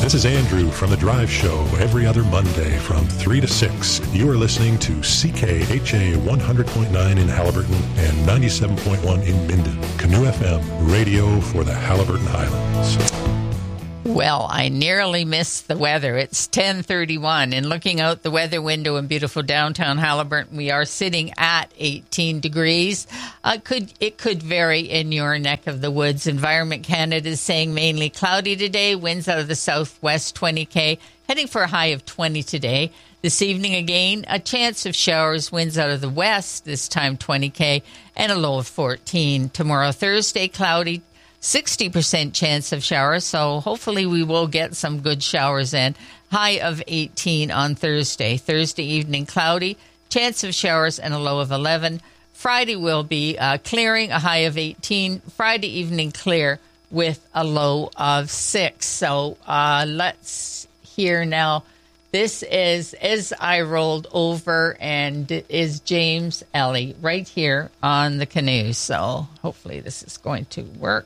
This is Andrew from The Drive Show every other Monday from 3 to 6. You are listening to CKHA 100.9 in Haliburton and 97.1 in Minden. Canoe FM, radio for the Haliburton Highlands. Well, I nearly missed the weather. It's 10:31, and looking out the weather window in beautiful downtown Haliburton, we are sitting at 18 degrees. It could vary in your neck of the woods. Environment Canada is saying mainly cloudy today, winds out of the southwest 20 heading for a high of 20 today. This evening again, a chance of showers, winds out of the west, this time 20 and a low of 14. Tomorrow, Thursday, cloudy, 60% chance of showers, so hopefully we will get some good showers in. High of 18 on Thursday. Thursday evening, cloudy, chance of showers, and a low of 11. Friday will be clearing, a high of 18. Friday evening, clear with a low of 6. So let's hear now. This is As I Rolled Over, and it is James Ellie right here on the canoe. So hopefully this is going to work.